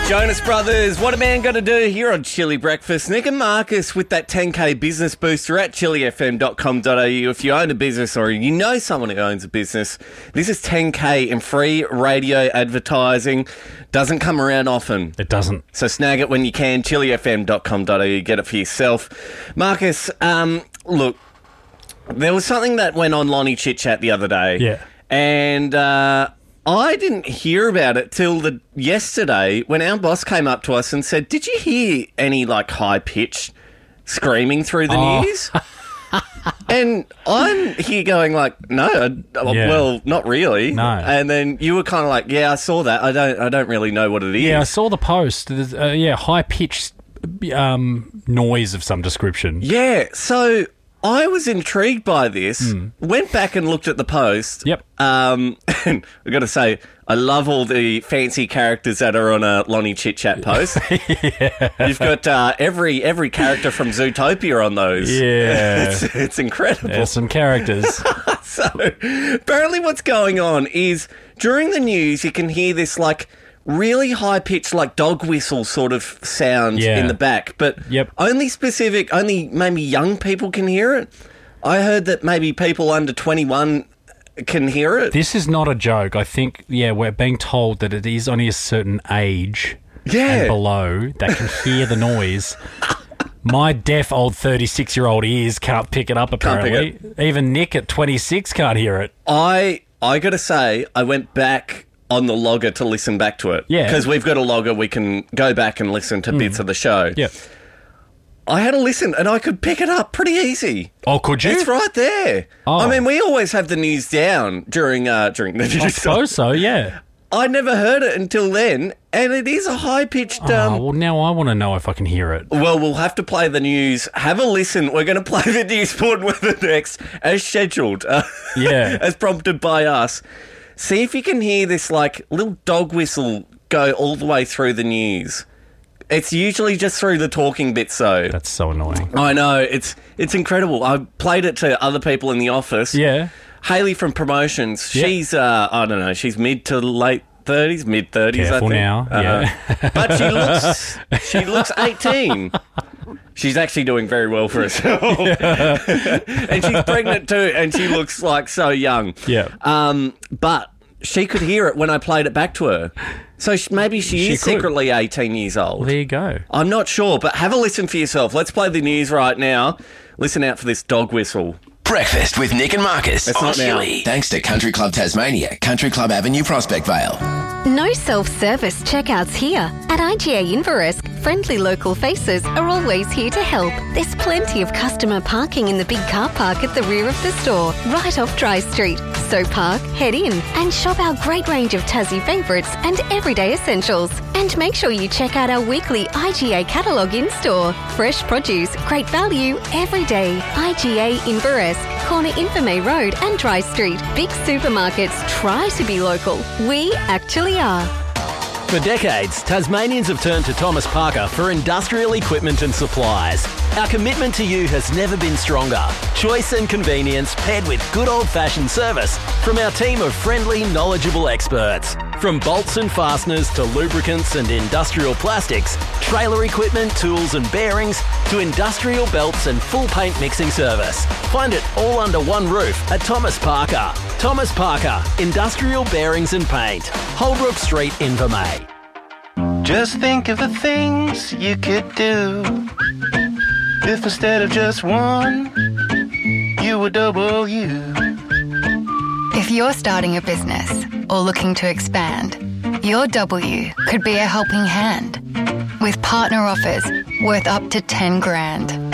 Jonas Brothers, what a man got to do here on Chili Breakfast. Nick and Marcus with that 10K business booster at chilifm.com.au. If you own a business or you know someone who owns a business, this is 10K in free radio advertising. Doesn't come around often. It doesn't. So snag it when you can, chilifm.com.au. Get it for yourself. Marcus, look, there was something that went on Lonnie Chit Chat the other day. Yeah. And I didn't hear about it till yesterday when our boss came up to us and said, did you hear any, high-pitched screaming through the news? And I'm here going no, well, not really. No. And then you were kind of like, yeah, I saw that. I don't really know what it is. Yeah, I saw the post. There's, high-pitched noise of some description. Yeah, so I was intrigued by this, went back and looked at the post. Yep. And I've got to say, I love all the fancy characters that are on a Lonnie Chit Chat post. Yeah. You've got every character from Zootopia on those. Yeah. It's incredible. There's some characters. So, apparently what's going on is during the news you can hear this, really high-pitched, dog whistle sort of sound in the back, but only maybe young people can hear it. I heard that maybe people under 21 can hear it. This is not a joke. I think, we're being told that it is only a certain age and below that can hear the noise. My deaf old 36-year-old ears can't pick it up, apparently. Even Nick at 26 can't hear it. I got to say, I went back on the logger to listen back to it. Yeah. Because we've got a logger, we can go back and listen to bits of the show. Yeah. I had a listen and I could pick it up pretty easy. Oh, could you? It's right there. Oh. I mean, we always have the news down during the news. I suppose so, yeah. I never heard it until then, and it is a high-pitched... well, now I want to know if I can hear it. Well, we'll have to play the news. Have a listen. We're going to play the news board with the next, as scheduled. As prompted by us. See if you can hear this, little dog whistle go all the way through the news. It's usually just through the talking bits, though. That's so annoying. I know. It's incredible. I played it to other people in the office. Yeah. Haley from Promotions. Yep. She's, I don't know, she's mid to late 30s, mid-30s, Careful I think. now, yeah. But she looks 18. She's actually doing very well for herself. Yeah. And she's pregnant too, and she looks so young. Yeah. But she could hear it when I played it back to her. So maybe she is secretly 18 years old. Well, there you go. I'm not sure, but have a listen for yourself. Let's play the news right now. Listen out for this dog whistle. Breakfast with Nick and Marcus on Chili. Thanks to Country Club Tasmania, Country Club Avenue, Prospect Vale. No self-service checkouts here. At IGA Inveresk, friendly local faces are always here to help. There's plenty of customer parking in the big car park at the rear of the store, right off Dry Street. So park, head in, and shop our great range of Tassie favourites and everyday essentials. And make sure you check out our weekly IGA catalogue in-store. Fresh produce, great value, every day. IGA Inveresk, corner Infirmay Road and Dry Street. Big supermarkets try to be local. We actually are. For decades, Tasmanians have turned to Thomas Parker for industrial equipment and supplies. Our commitment to you has never been stronger. Choice and convenience paired with good old-fashioned service from our team of friendly, knowledgeable experts. From bolts and fasteners to lubricants and industrial plastics, trailer equipment, tools and bearings, to industrial belts and full paint mixing service. Find it all under one roof at Thomas Parker. Thomas Parker, Industrial Bearings and Paint. Holbrook Street, Invermay. Just think of the things you could do if instead of just one, you were double you. If you're starting a business or looking to expand, your W could be a helping hand with partner offers worth up to 10 grand.